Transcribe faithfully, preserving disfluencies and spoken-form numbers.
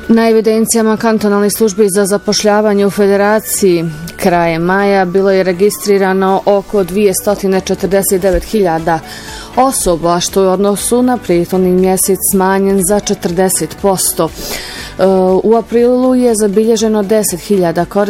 Na evidencijama kantonalnih službi za zapošljavanje u Federaciji krajem maja bilo je registrirano oko dvjesto četrdeset devet hiljada osoba, što je u odnosu na prethodni mjesec smanjen za četrdeset posto. U aprilu je zabilježeno deset hiljada korisnika